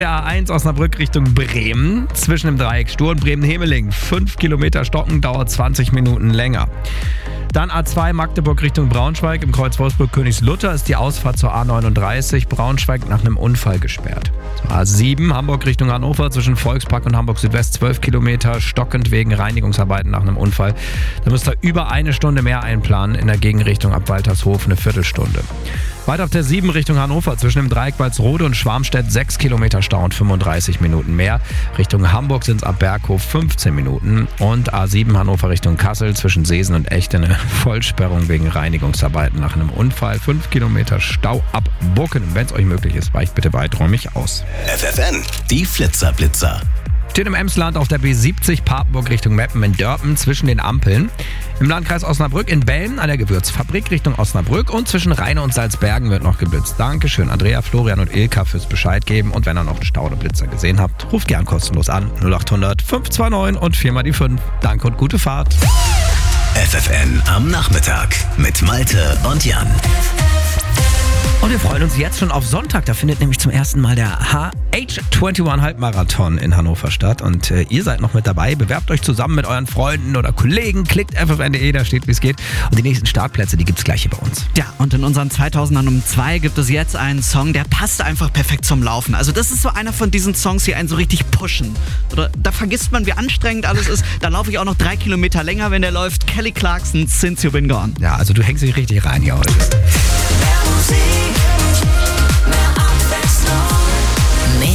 Der A1 Osnabrück Richtung Bremen, zwischen dem Dreieck Stur und Bremen-Hemeling. 5 Kilometer stocken, dauert 20 Minuten länger. Dann A2 Magdeburg Richtung Braunschweig, im Kreuz Wolfsburg-Königslutter ist die Ausfahrt zur A39 Braunschweig nach einem Unfall gesperrt. A7 Hamburg Richtung Hannover, zwischen Volkspark und Hamburg Südwest 12 Kilometer, stockend wegen Reinigungsarbeiten nach einem Unfall. Da müsst ihr über eine Stunde mehr einplanen, in der Gegenrichtung ab Waltershof eine Viertelstunde. Weiter auf der 7 Richtung Hannover, zwischen dem Dreieck Walsrode und Schwarmstedt 6 Kilometer Stau und 35 Minuten mehr. Richtung Hamburg sind es ab Berghof 15 Minuten. Und A7 Hannover Richtung Kassel, zwischen Seesen und Echte eine Vollsperrung wegen Reinigungsarbeiten nach einem Unfall. 5 Kilometer Stau ab Bucken. Wenn es euch möglich ist, weicht bitte weiträumig aus. FFN, die Flitzer-Blitzer. Steht im Emsland auf der B70 Papenburg Richtung Meppen in Dörpen zwischen den Ampeln. Im Landkreis Osnabrück in Bellen an der Gewürzfabrik Richtung Osnabrück und zwischen Rheine und Salzbergen wird noch geblitzt. Dankeschön Andrea, Florian und Ilka fürs Bescheid geben. Und wenn ihr noch einen Stau oder Blitzer gesehen habt, ruft gern kostenlos an. 0800 529 und 4 mal die 5. Danke und gute Fahrt. FFN am Nachmittag mit Malte und Jan. Und wir freuen uns jetzt schon auf Sonntag. Da findet nämlich zum ersten Mal der H21 Halbmarathon in Hannover statt. Und ihr seid noch mit dabei. Bewerbt euch zusammen mit euren Freunden oder Kollegen. Klickt ffn.de, da steht, wie es geht. Und die nächsten Startplätze, die gibt's gleich hier bei uns. Ja, und in unseren 2000ern um 2 gibt es jetzt einen Song, der passt einfach perfekt zum Laufen. Also das ist so einer von diesen Songs, die einen so richtig pushen. Oder da vergisst man, wie anstrengend alles ist. Da laufe ich auch noch 3 Kilometer länger, wenn der läuft. Kelly Clarkson, Since You've Been Gone. Ja, also du hängst dich richtig rein hier heute. Musik